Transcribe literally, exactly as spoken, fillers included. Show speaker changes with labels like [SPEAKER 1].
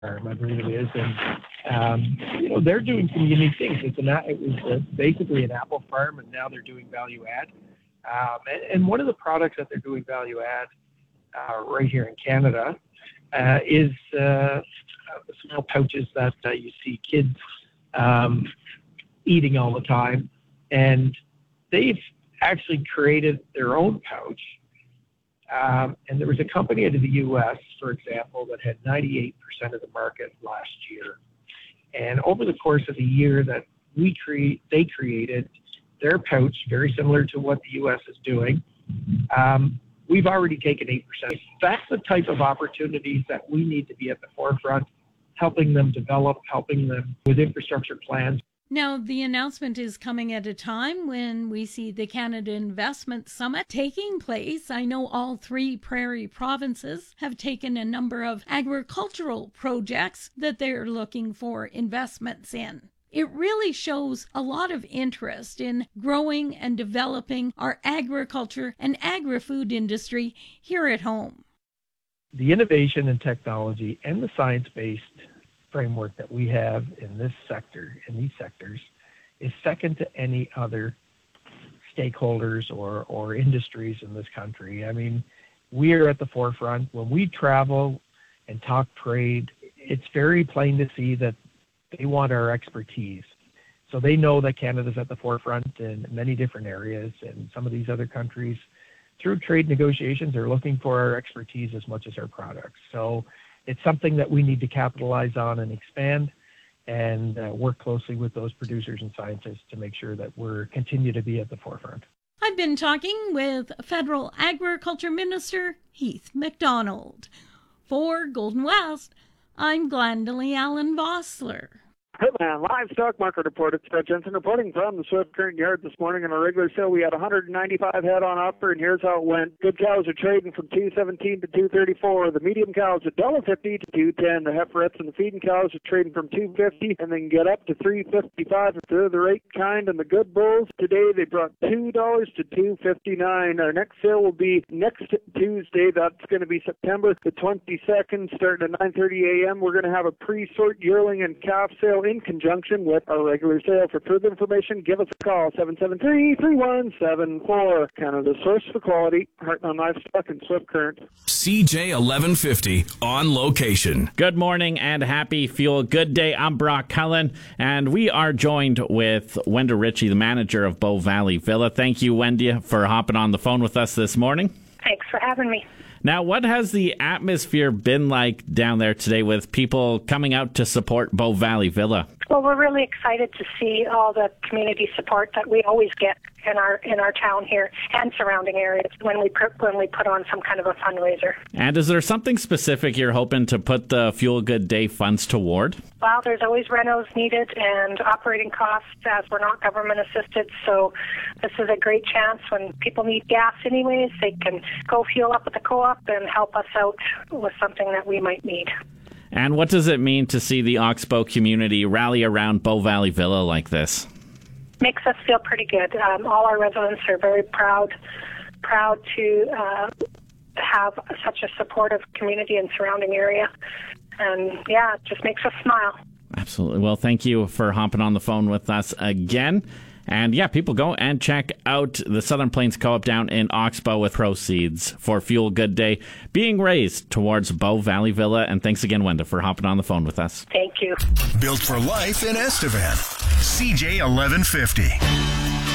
[SPEAKER 1] farm, I believe it is, and um, you know they're doing some unique things. It's an it was uh, basically an apple farm, and now they're doing value add. Um, and, and one of the products that they're doing value add uh, right here in Canada uh, is uh, the small pouches that uh, you see kids um, eating all the time, and they've actually created their own pouch. Um, and there was a company out of the U S, for example, that had ninety-eight percent of the market last year. And over the course of the year that we create, they created their pouch, very similar to what the U S is doing. Um, we've already taken eight percent. That's the type of opportunities that we need to be at the forefront, helping them develop, helping them with infrastructure plans.
[SPEAKER 2] Now, the announcement is coming at a time when we see the Canada Investment Summit taking place. I know all three prairie provinces have taken a number of agricultural projects that they're looking for investments in. It really shows a lot of interest in growing and developing our agriculture and agri-food industry here at home.
[SPEAKER 1] The innovation and technology and the science-based framework that we have in this sector, in these sectors, is second to any other stakeholders or, or industries in this country. I mean, we are at the forefront. When we travel and talk trade, it's very plain to see that they want our expertise. So they know that Canada's at the forefront in many different areas, and some of these other countries, through trade negotiations, are looking for our expertise as much as our products. So it's something that we need to capitalize on and expand, and uh, work closely with those producers and scientists to make sure that we're continue to be at the forefront.
[SPEAKER 2] I've been talking with Federal Agriculture Minister Heath MacDonald. For Golden West, I'm Glendalee Allen Vossler.
[SPEAKER 3] Hitman Livestock Market Report. It's Fred Jensen reporting from the Swift Current Yard this morning. On a regular sale, we had one hundred ninety-five head on offer, and here's how it went. Good cows are trading from two seventeen to two thirty-four. The medium cows are one fifty to two ten. The heiferettes and the feeding cows are trading from two fifty, and they can get up to three fifty-five if they're the right kind. And the good bulls today, they brought two dollars to two fifty-nine. Our next sale will be next Tuesday. That's going to be September the twenty-second, starting at nine thirty a.m. We're going to have a pre-sort yearling and calf sale in conjunction with our regular sale. For further information, give us a call, seven seven three, three one seven four. Canada's source for quality, Heartland Livestock and Swift Current.
[SPEAKER 4] C J eleven fifty on location.
[SPEAKER 5] Good morning and happy Fuel Good Day. I'm Brock Cullen, and we are joined with Wenda Ritchie, the manager of Bow Valley Villa. Thank you, Wendy, for hopping on the phone with us this morning.
[SPEAKER 6] Thanks for having me.
[SPEAKER 5] Now, what has the atmosphere been like down there today with people coming out to support Bow Valley Villa?
[SPEAKER 6] Well, we're really excited to see all the community support that we always get in our in our town here and surrounding areas when we put, when we put on some kind of a fundraiser.
[SPEAKER 5] And is there something specific you're hoping to put the Fuel Good Day funds toward?
[SPEAKER 6] Well, there's always renos needed and operating costs as we're not government assisted. So this is a great chance when people need gas anyways, they can go fuel up at the co-op and help us out with something that we might need.
[SPEAKER 5] And what does it mean to see the Oxbow community rally around Bow Valley Villa like this?
[SPEAKER 6] Makes us feel pretty good. Um, all our residents are very proud, proud to uh, have such a supportive community and surrounding area. And yeah, it just makes us smile.
[SPEAKER 5] Absolutely. Well, thank you for hopping on the phone with us again. And yeah, people go and check out the Southern Plains Co-op down in Oxbow with proceeds for Fuel Good Day being raised towards Bow Valley Villa. And thanks again, Wenda, for hopping on the phone with us.
[SPEAKER 6] Thank you.
[SPEAKER 4] Built for life in Estevan. C J eleven fifty.